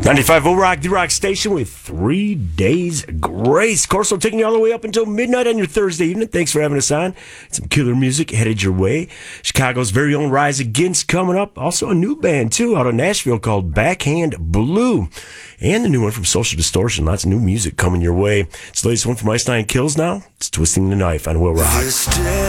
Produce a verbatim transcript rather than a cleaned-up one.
ninety-five O Rock, the Rock Station with Three Days Grace. Corso taking you all the way up until midnight on your Thursday evening. Thanks for having us on. Some killer music headed your way. Chicago's very own Rise Against coming up. Also a new band, too, out of Nashville called Backhand Blue. And the new one from Social Distortion. Lots of new music coming your way. It's the latest one from Ice Nine Kills now. It's Twisting the Knife on Will Rock.